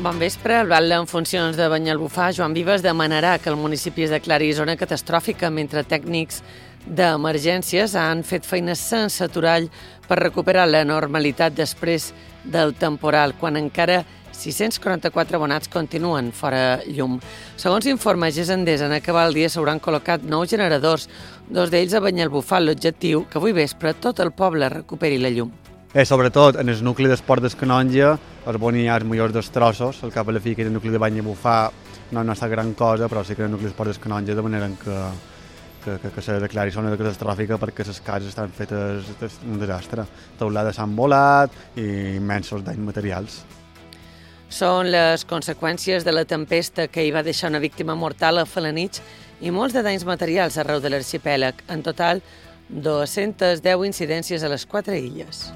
Bon vespre. El batlle en funcions de Banyalbufar, Joan Vives, demanarà que el municipi es declari zona catastròfica mentre tècnics d'emergències han fet feines sense aturall per recuperar la normalitat després del temporal, quan encara 644 abonats continuen fora llum. Segons informa GES Endesa, en acabar el dia s'hauran col·locat 9 generadors, 2 d'ells a Banyalbufar. L'objectiu, que avui vespre tot el poble recuperi la llum. Sobretot en el nucli d'Esport del Canonja, és on hi ha els millors destrossos. Al cap a la fi, que el nucli de Banyalbufar no està gran cosa, però sí que el nucli d'Esport del Canonja de manera que se declari zona catastròfica, perquè les cases estan fetes un desastre. Teulades s'han volat i immensos danys materials. Són les conseqüències de la tempesta que hi va deixar una víctima mortal a Felanitx i molts de danys materials arreu de l'arxipèlag. En total, 210 incidències a les 4 illes.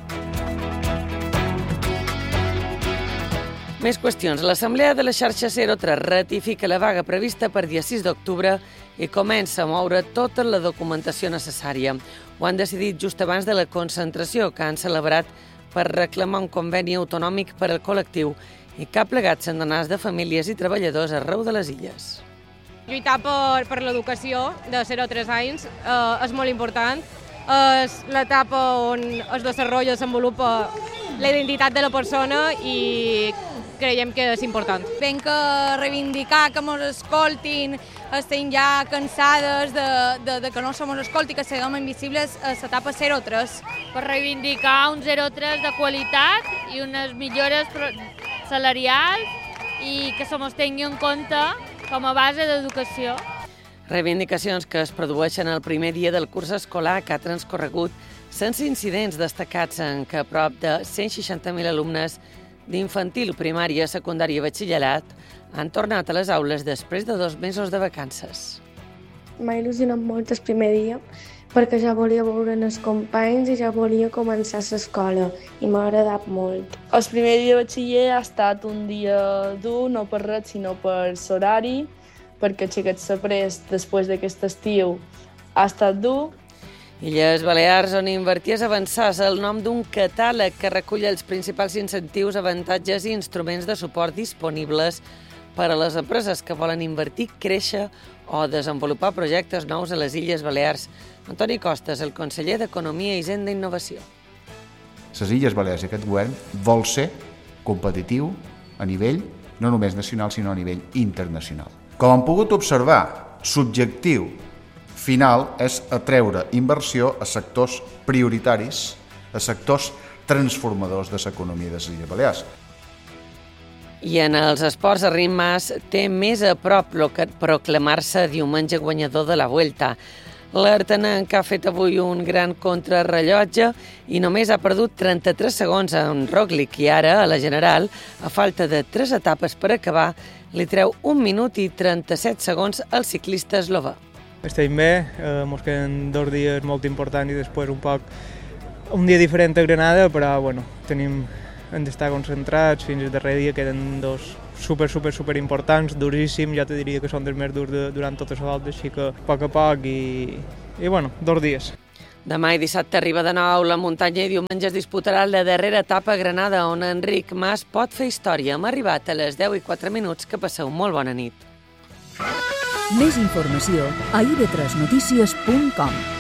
Més qüestions. L'Assemblea de la xarxa 03 ratifica la vaga prevista per dia 6 d'octubre i comença a moure tota la documentació necessària. Ho han decidit just abans de la concentració que han celebrat per reclamar un conveni autonòmic per al col·lectiu i que ha plegat centenars de famílies i treballadors arreu de les illes. Lluitar per l'educació de 0 a 3 anys és molt important. És l'etapa on es desenvolupa la identitat de la persona i creiem que és important. Venc a reivindicar que ens escoltin, estem ja cansades de que no se ens escolti, que siguem invisibles a l'etapa 0-3. Per reivindicar un 0-3 de qualitat i unes millores salarials i que se mos tingui en compte com a base d'educació. Reivindicacions que es produeixen el primer dia del curs escolar que ha transcorregut sense incidents destacats en què prop de 160.000 alumnes d'infantil, primària, secundària i batxillerat han tornat a les aules després de 2 mesos de vacances. M'ha il·lusionat molt el primer dia perquè ja volia veure els companys i ja volia començar l'escola i m'ha agradat molt. El primer dia de batxiller ha estat un dia dur, no per res, sinó per l'horari, perquè els xiquets s'après després d'aquest estiu ha estat dur. Illes Balears, on invertir és avançar, és el nom d'un catàleg que recull els principals incentius, avantatges i instruments de suport disponibles per a les empreses que volen invertir, créixer o desenvolupar projectes nous a les Illes Balears. Antoni Costas, el conseller d'Economia, Hisenda i Innovació. Les Illes Balears i aquest govern vol ser competitiu a nivell no només nacional, sinó a nivell internacional. Com han pogut observar, l'objectiu final és atreure inversió a sectors prioritaris, a sectors transformadors de l'economia de les Illes Balears. I en els esports, Arrim Mas té més a prop proclamar-se diumenge guanyador de la Vuelta. L'Artenenc ha fet avui un gran contrarrellotge i només ha perdut 33 segons en Roglic i ara, a la General, a falta de 3 etapes per acabar, li treu 1 minut i 37 segons al ciclista eslovà. Estem bé, ens queden 2 dies molt importants i després un dia diferent a Granada, però hem d'estar concentrats, fins al darrer dia queden 2 super importants, duríssims, ja te diria que són dels més durs durant tota la volta, així que a poc i 2 dies. Demà i dissabte arriba de nou la muntanya i diumenge es disputarà la darrera etapa a Granada, on Enric Mas pot fer història. Hem arribat a les 10:04, que passeu molt bona nit. Més informació a ib3notícies.com.